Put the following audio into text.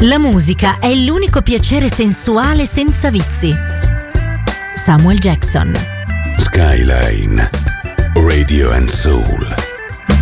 La musica è l'unico piacere sensuale senza vizi. Samuel Jackson. Skyline Radio and Soul.